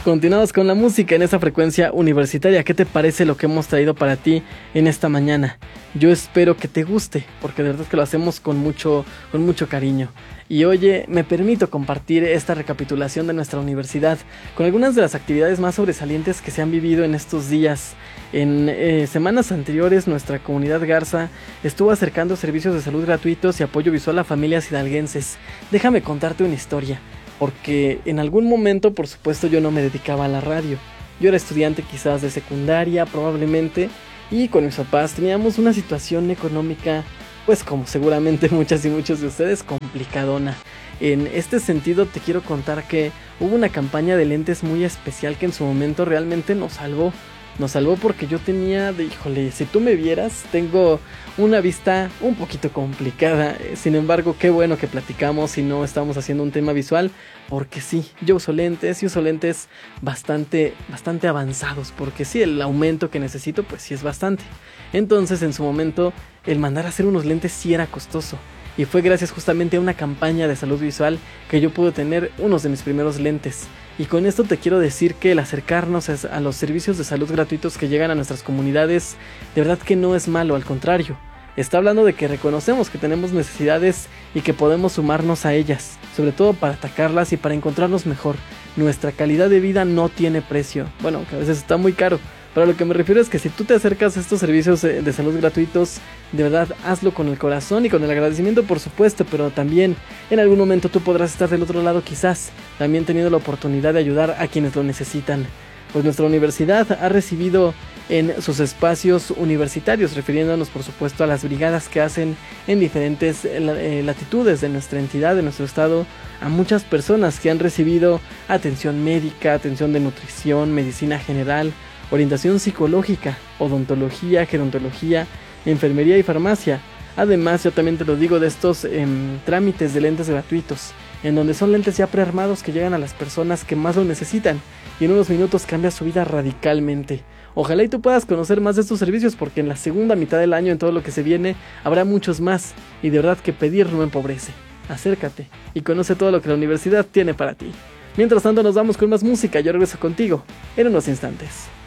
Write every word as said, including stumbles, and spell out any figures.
Continuamos con la música en esta frecuencia universitaria. ¿Qué te parece lo que hemos traído para ti en esta mañana? Yo espero que te guste, porque de verdad que lo hacemos con mucho, con mucho cariño. Y oye, me permito compartir esta recapitulación de nuestra universidad con algunas de las actividades más sobresalientes que se han vivido en estos días. En eh, semanas anteriores, nuestra comunidad Garza estuvo acercando servicios de salud gratuitos y apoyo visual a familias hidalguenses. Déjame contarte una historia. Porque en algún momento, por supuesto, yo no me dedicaba a la radio. Yo era estudiante quizás de secundaria, probablemente, y con mis papás teníamos una situación económica, pues como seguramente muchas y muchos de ustedes, complicadona. En este sentido te quiero contar que hubo una campaña de lentes muy especial que en su momento realmente nos salvó. Nos salvó porque yo tenía de, híjole, si tú me vieras, tengo una vista un poquito complicada. Sin embargo, qué bueno que platicamos y no estamos haciendo un tema visual, porque sí, yo uso lentes y uso lentes bastante, bastante avanzados, porque sí, el aumento que necesito, pues sí es bastante. Entonces, en su momento, el mandar a hacer unos lentes sí era costoso. Y fue gracias justamente a una campaña de salud visual que yo pude tener unos de mis primeros lentes. Y con esto te quiero decir que el acercarnos a los servicios de salud gratuitos que llegan a nuestras comunidades, de verdad que no es malo, al contrario. Está hablando de que reconocemos que tenemos necesidades y que podemos sumarnos a ellas, sobre todo para atacarlas y para encontrarnos mejor. Nuestra calidad de vida no tiene precio, bueno, que a veces está muy caro. Pero a lo que me refiero es que si tú te acercas a estos servicios de salud gratuitos, de verdad hazlo con el corazón y con el agradecimiento, por supuesto, pero también en algún momento tú podrás estar del otro lado, quizás también teniendo la oportunidad de ayudar a quienes lo necesitan. Pues nuestra universidad ha recibido en sus espacios universitarios, refiriéndonos por supuesto a las brigadas que hacen en diferentes latitudes de nuestra entidad, de nuestro estado, a muchas personas que han recibido atención médica, atención de nutrición, medicina general, orientación psicológica, odontología, gerontología, enfermería y farmacia. Además, yo también te lo digo de estos eh, trámites de lentes gratuitos, en donde son lentes ya prearmados que llegan a las personas que más lo necesitan y en unos minutos cambia su vida radicalmente. Ojalá y tú puedas conocer más de estos servicios, porque en la segunda mitad del año, en todo lo que se viene, habrá muchos más, y de verdad que pedir no empobrece. Acércate y conoce todo lo que la universidad tiene para ti. Mientras tanto, nos vamos con más música. Yo regreso contigo en unos instantes.